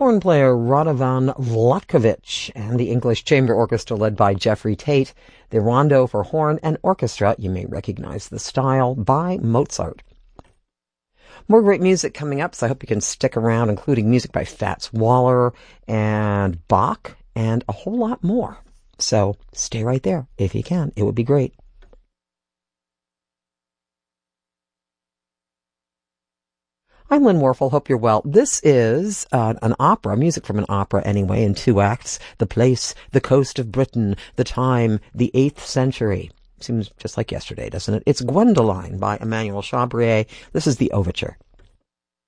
horn player Radovan Vlatkovich and the English Chamber Orchestra led by Jeffrey Tate. The Rondo for Horn and Orchestra, you may recognize the style, by Mozart. More great music coming up, so I hope you can stick around, including music by Fats Waller and Bach and a whole lot more. So stay right there if you can. It would be great. I'm Lynn Warfel. Hope you're well. This is an opera, music from an opera anyway, in 2 acts. The place, the coast of Britain, the time, the 8th century. Seems just like yesterday, doesn't it? It's Gwendoline by Emmanuel Chabrier. This is the overture.